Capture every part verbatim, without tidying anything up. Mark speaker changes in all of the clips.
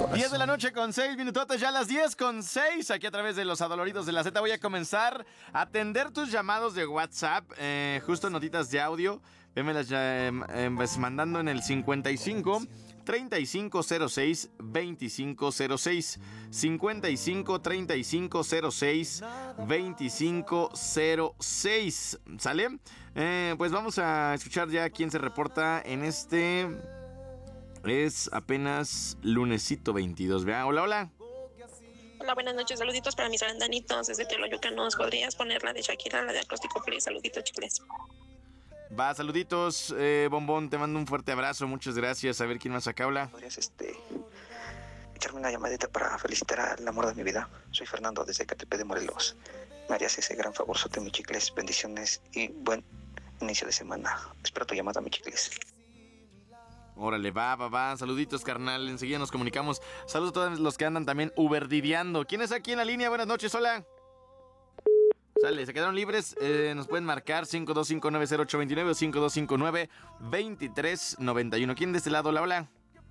Speaker 1: diez de la noche con seis minutotes, ya las diez con seis, aquí a través de los Adoloridos de la Z. Voy a comenzar a atender tus llamados de WhatsApp, eh, justo notitas de audio. Vémelas ya eh, eh, pues mandando en el cincuenta y cinco, treinta y cinco cero seis, veinticinco cero seis. cincuenta y cinco, treinta y cinco cero seis, veinticinco cero seis. ¿Sale? Eh, pues vamos a escuchar ya quién se reporta en este... Es apenas lunesito veintidós, ¿verdad? Hola, hola.
Speaker 2: Hola, buenas noches, saluditos para mis arandanitos desde Teoloyucan. ¿Nos podrías poner la de Shakira, la de Acróstico Feliz? Saluditos, chicles.
Speaker 1: Va, saluditos, eh, Bombón, te mando un fuerte abrazo, muchas gracias. A ver quién más acá habla.
Speaker 3: ¿Podrías este, echarme una llamadita para felicitar al amor de mi vida? Soy Fernando desde Catepec de Morelos. Me harías ese gran favorzote, mi chicles. Bendiciones y buen inicio de semana. Espero tu llamada, mi chicles.
Speaker 1: Órale, va, va, va. Saluditos, carnal. Enseguida nos comunicamos. Saludos a todos los que andan también uberdideando. ¿Quién es aquí en la línea? Buenas noches, hola. Sale, se quedaron libres. Eh, nos pueden marcar cinco dos cinco nueve cero ocho dos nueve o cinco dos cinco nueve, dos tres nueve uno. ¿Quién de este lado? Hola, hola.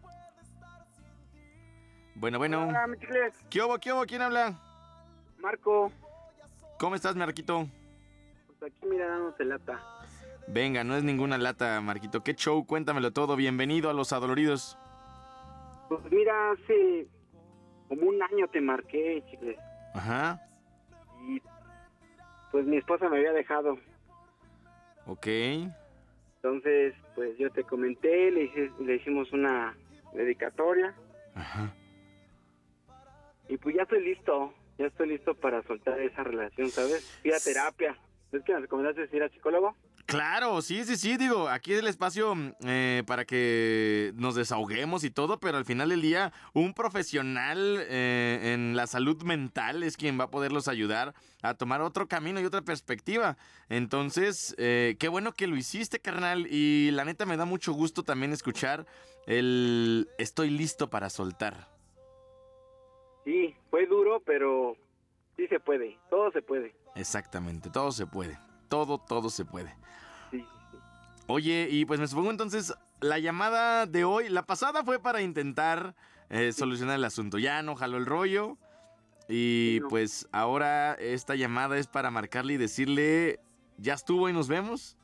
Speaker 1: Bueno, bueno.
Speaker 4: Hola, mi chicles.
Speaker 1: ¿Qué hubo, qué hubo? ¿Quién habla?
Speaker 4: Marco.
Speaker 1: ¿Cómo estás, Marquito?
Speaker 4: Pues aquí mira, dándote lata.
Speaker 1: Venga, no es ninguna lata, Marquito. ¿Qué show? Cuéntamelo todo. Bienvenido a Los Adoloridos.
Speaker 4: Pues mira, hace como un año te marqué, chicles.
Speaker 1: Ajá.
Speaker 4: Y pues mi esposa me había dejado.
Speaker 1: Ok.
Speaker 4: Entonces, pues yo te comenté, le, hice, le hicimos una dedicatoria.
Speaker 1: Ajá.
Speaker 4: Y pues ya estoy listo. Ya estoy listo para soltar esa relación, ¿sabes? Ir a terapia. ¿Es que me recomendaste ir al psicólogo?
Speaker 1: Claro, sí, sí, sí, digo, aquí es el espacio eh, para que nos desahoguemos y todo, pero al final del día un profesional eh, en la salud mental es quien va a poderlos ayudar a tomar otro camino y otra perspectiva. Entonces, eh, qué bueno que lo hiciste, carnal, y la neta me da mucho gusto también escuchar el estoy listo para soltar.
Speaker 4: Sí, fue duro, pero sí se puede, todo se puede.
Speaker 1: Exactamente, todo se puede. Todo, todo se puede.
Speaker 4: Sí, sí.
Speaker 1: Oye, y pues me supongo entonces, la llamada de hoy, la pasada fue para intentar eh, solucionar el asunto. Ya no jaló el rollo. Y
Speaker 4: Sí, no.
Speaker 1: pues ahora esta llamada es para marcarle y decirle, ¿ya estuvo y nos vemos?